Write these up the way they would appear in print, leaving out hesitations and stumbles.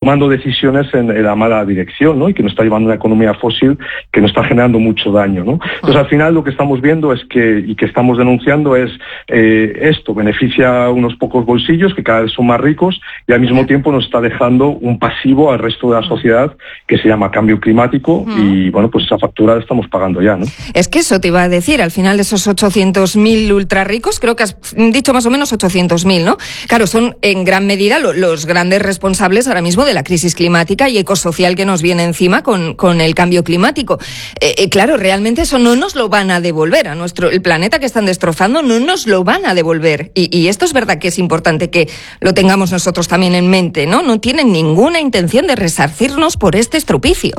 tomando decisiones en la mala dirección, ¿no? Y que nos está llevando a una economía fósil que nos está generando mucho daño, ¿no? Entonces, al final, lo que estamos viendo es que estamos denunciando es esto beneficia a unos pocos bolsillos que cada vez son más ricos y al mismo tiempo nos está dejando un pasivo al resto de la sociedad que se llama cambio climático y, bueno, pues esa factura la estamos pagando ya, ¿no? Es que eso te iba a decir, al final de esos 800.000 ultrarricos, creo que has dicho más o menos 800.000, ¿no? Claro, son en gran medida los grandes responsables ahora mismo de la crisis climática y ecosocial que nos viene encima con el cambio climático. Claro, realmente eso no nos lo van a devolver a el planeta que están destrozando, no nos lo van a devolver. Y esto es verdad que es importante que lo tengamos nosotros también en mente, ¿no? No tienen ninguna intención de resarcirnos por este estropicio.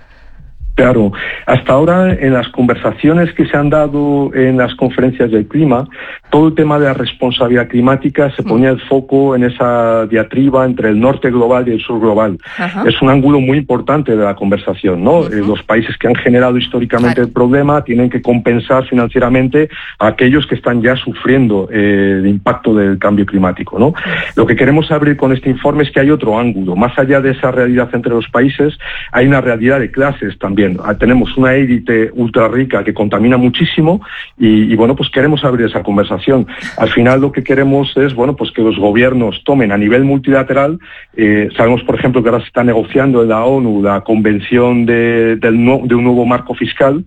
Claro, hasta ahora en las conversaciones que se han dado en las conferencias del clima, todo el tema de la responsabilidad climática se ponía el foco en esa diatriba entre el norte global y el sur global. Es un ángulo muy importante de la conversación, ¿no? Los países que han generado históricamente el problema tienen que compensar financieramente a aquellos que están ya sufriendo el impacto del cambio climático, ¿no? Lo que queremos abrir con este informe es que hay otro ángulo. Más allá de esa realidad entre los países, hay una realidad de clases también. Tenemos una élite ultra rica que contamina muchísimo y bueno, pues queremos abrir esa conversación. Al final lo que queremos es, bueno, pues que los gobiernos tomen a nivel multilateral, sabemos por ejemplo que ahora se está negociando en la ONU la convención de un nuevo marco fiscal.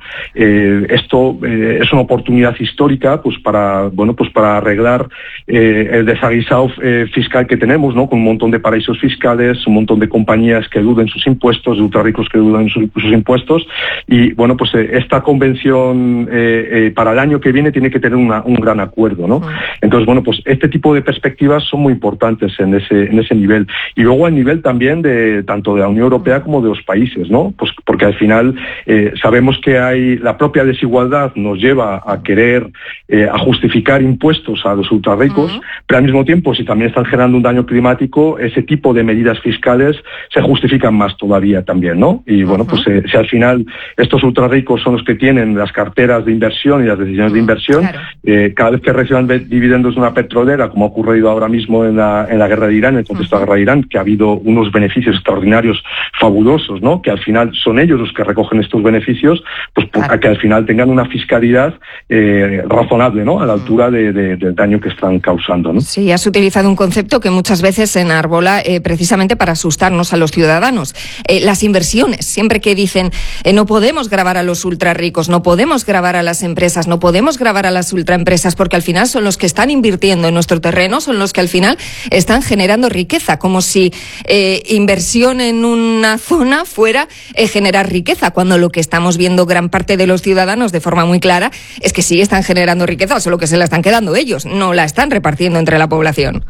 Esto es una oportunidad histórica pues para arreglar el desaguisado fiscal que tenemos, ¿no? Con un montón de paraísos fiscales, un montón de compañías que eluden sus impuestos, de ultra ricos que eluden sus impuestos. Y bueno, pues esta convención para el año que viene tiene que tener un gran acuerdo, ¿no? Entonces, bueno, pues este tipo de perspectivas son muy importantes en ese nivel. Y luego a nivel también de tanto de la Unión Europea como de los países, ¿no? Pues porque al final sabemos que hay la propia desigualdad nos lleva a querer a justificar impuestos a los ultrarricos, pero al mismo tiempo, si también están generando un daño climático, ese tipo de medidas fiscales se justifican más todavía también, ¿no? Y bueno, pues si al final estos ultrarricos son los que tienen las carteras de inversión y las decisiones de inversión, cada vez que reciban dividendos de una petrolera, como ha ocurrido ahora mismo en la guerra de Irán, en el contexto de la guerra de Irán, que ha habido unos beneficios extraordinarios fabulosos, ¿no? Que al final son ellos los que recogen estos beneficios, pues para que al final tengan una fiscalidad razonable, ¿no? A la altura del daño que están causando, ¿no? Sí, has utilizado un concepto que muchas veces se enarbola precisamente para asustarnos a los ciudadanos. Las inversiones, siempre que dicen no podemos gravar a los ultrarricos, no podemos gravar a las empresas, no podemos gravar a las ultraempresas, porque al final son los que están invirtiendo en nuestro terreno, son los que al final están generando riqueza, como si inversión en una zona fuera generar riqueza, cuando lo que estamos viendo gran parte de los ciudadanos de forma muy clara es que sí están generando riqueza, solo que se la están quedando ellos, no la están repartiendo entre la población.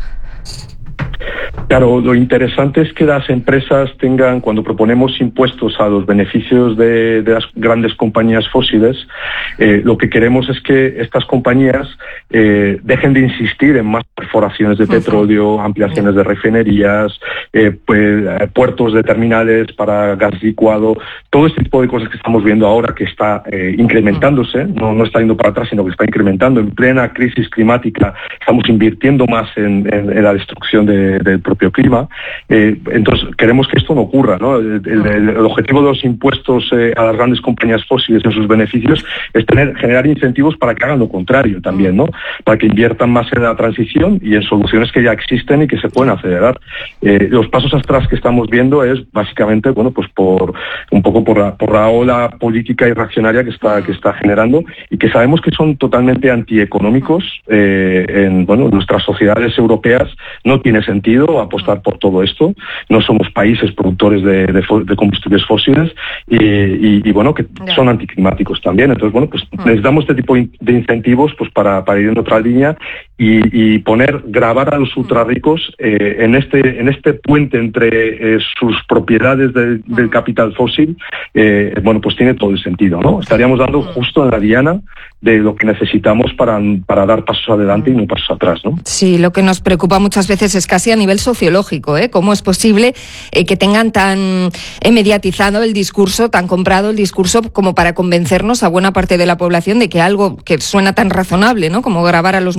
Claro, lo interesante es que las empresas tengan, cuando proponemos impuestos a los beneficios de las grandes compañías fósiles, lo que queremos es que estas compañías dejen de insistir en más perforaciones de petróleo, ampliaciones de refinerías, puertos de terminales para gas licuado, todo este tipo de cosas que estamos viendo ahora que está incrementándose, no está yendo para atrás, sino que está incrementando. En plena crisis climática estamos invirtiendo más en la destrucción del propio clima. Entonces queremos que esto no ocurra, ¿no? El objetivo de los impuestos a las grandes compañías fósiles en sus beneficios es generar incentivos para que hagan lo contrario también, ¿no? Para que inviertan más en la transición y en soluciones que ya existen y que se pueden acelerar. Los pasos atrás que estamos viendo es básicamente, bueno, pues por la ola política y reaccionaria que está generando y que sabemos que son totalmente antieconómicos. En nuestras sociedades europeas no tiene sentido apostar por todo esto. No somos países productores de combustibles fósiles y bueno, que son anticlimáticos también. Entonces, bueno, pues necesitamos este tipo de incentivos pues para ir en otra línea y gravar a los ultrarricos en este puente entre sus propiedades del capital fósil. Bueno, pues tiene todo el sentido, ¿no? Estaríamos dando justo en la diana de lo que necesitamos para dar pasos adelante y no pasos atrás, ¿no? Sí, lo que nos preocupa muchas veces es casi a nivel sociológico, ¿eh? ¿Cómo es posible que tengan tan mediatizado el discurso, tan comprado el discurso como para convencernos a buena parte de la población de que algo que suena tan razonable, ¿no? Como gravar a los multimillonarios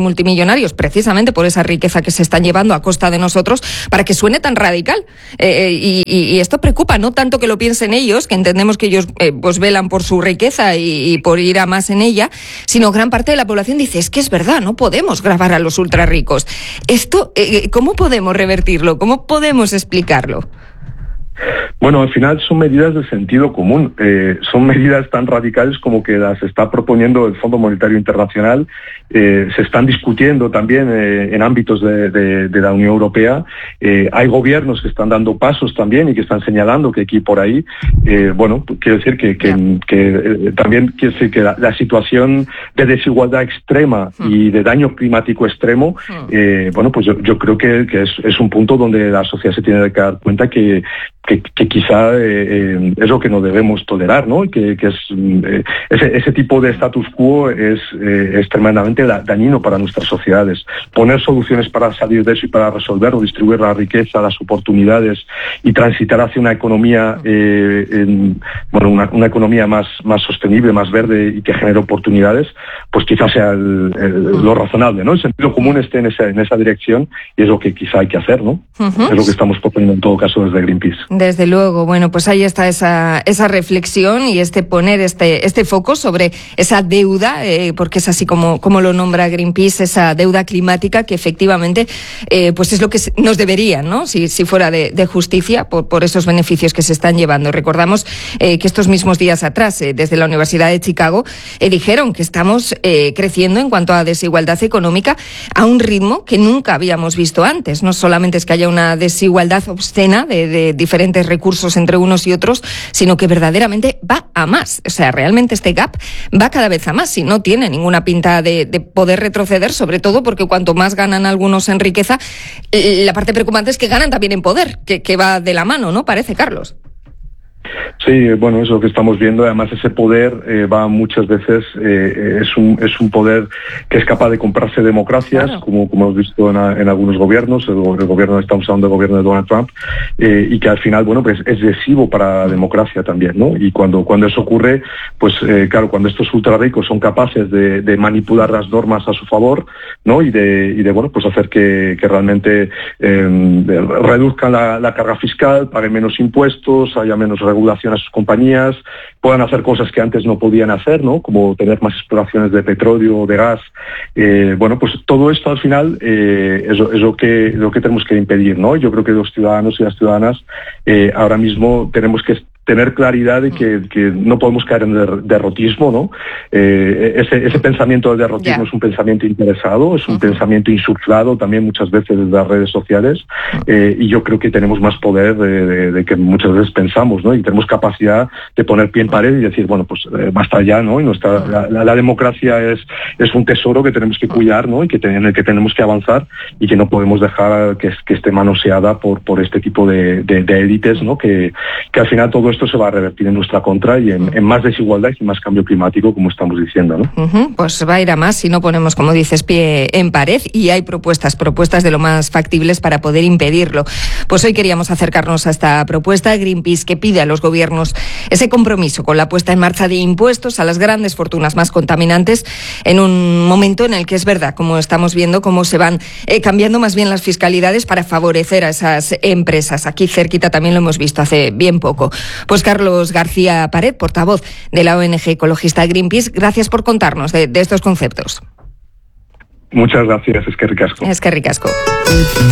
multimillonarios, precisamente por esa riqueza que se están llevando a costa de nosotros, para que suene tan radical. Y esto preocupa, no tanto que lo piensen ellos, que entendemos que ellos pues velan por su riqueza y por ir a más en ella, sino gran parte de la población dice, es que es verdad, no podemos gravar a los ultrarricos. Esto, ¿cómo podemos revertirlo? ¿Cómo podemos explicarlo? Bueno, al final son medidas de sentido común, son medidas tan radicales como que las está proponiendo el Fondo Monetario Internacional, se están discutiendo también en ámbitos de la Unión Europea, hay gobiernos que están dando pasos también y que están señalando que hay que ir por ahí. Bueno, quiero decir que también quiero decir que la situación de desigualdad extrema y de daño climático extremo, bueno, pues yo creo que es un punto donde la sociedad se tiene que dar cuenta que quizá es lo que no debemos tolerar, ¿no? Que ese tipo de status quo es tremendamente dañino para nuestras sociedades. Poner soluciones para salir de eso y para resolverlo, distribuir la riqueza, las oportunidades y transitar hacia una economía, una economía más sostenible, más verde y que genere oportunidades, pues quizás sea lo razonable, ¿no? El sentido común esté en esa dirección y es lo que quizá hay que hacer, ¿no? Es lo que estamos proponiendo en todo caso desde Greenpeace. Desde luego, bueno, pues ahí está esa reflexión y poner este foco sobre esa deuda, porque es así como lo nombra Greenpeace, esa deuda climática que efectivamente pues es lo que nos deberían, ¿no? Si fuera de justicia por esos beneficios que se están llevando. Recordamos que estos mismos días atrás, desde la Universidad de Chicago, dijeron que estamos creciendo en cuanto a desigualdad económica a un ritmo que nunca habíamos visto antes. No solamente es que haya una desigualdad obscena de diferentes recursos entre unos y otros, sino que verdaderamente va a más. O sea, realmente este gap va cada vez a más y no tiene ninguna pinta de poder retroceder, sobre todo porque cuanto más ganan algunos en riqueza, la parte preocupante es que ganan también en poder, que va de la mano, ¿no? Parece, Carlos. Sí, bueno, es lo que estamos viendo. Además, ese poder va muchas veces, es un poder que es capaz de comprarse democracias, claro, como hemos visto en algunos gobiernos, el gobierno, estamos hablando del gobierno de Donald Trump, y que al final, bueno, pues es lesivo para la democracia también, ¿no? Y cuando eso ocurre, pues claro, cuando estos ultrarricos son capaces de manipular las normas a su favor, ¿no? Y de bueno, pues hacer que realmente reduzcan la carga fiscal, paguen menos impuestos, haya menos regulación a sus compañías, puedan hacer cosas que antes no podían hacer, ¿no? Como tener más exploraciones de petróleo o de gas. Bueno, pues todo esto al final es lo que tenemos que impedir, ¿no? Yo creo que los ciudadanos y las ciudadanas ahora mismo tenemos que tener claridad de que no podemos caer en derrotismo, ¿no? Ese pensamiento del derrotismo es un pensamiento interesado, es un pensamiento insuflado también muchas veces desde las redes sociales, y yo creo que tenemos más poder de que muchas veces pensamos, ¿no? Y tenemos capacidad de poner pie en pared y decir, bueno, pues basta ya, ¿no? Y la democracia es un tesoro que tenemos que cuidar, ¿no? Y en el que tenemos que avanzar y que no podemos dejar que esté manoseada por este tipo de élites, ¿no? Que al final todo esto se va a revertir en nuestra contra y en más desigualdad y más cambio climático, como estamos diciendo, ¿no? Pues va a ir a más si no ponemos, como dices, pie en pared, y hay propuestas de lo más factibles para poder impedirlo. Pues hoy queríamos acercarnos a esta propuesta Greenpeace, que pide a los gobiernos ese compromiso con la puesta en marcha de impuestos a las grandes fortunas más contaminantes en un momento en el que es verdad, como estamos viendo, cómo se van cambiando más bien las fiscalidades para favorecer a esas empresas. Aquí cerquita también lo hemos visto hace bien poco. Pues Carlos García Pared, portavoz de la ONG ecologista Greenpeace, gracias por contarnos de estos conceptos. Muchas gracias, eskerrik asko. Eskerrik asko.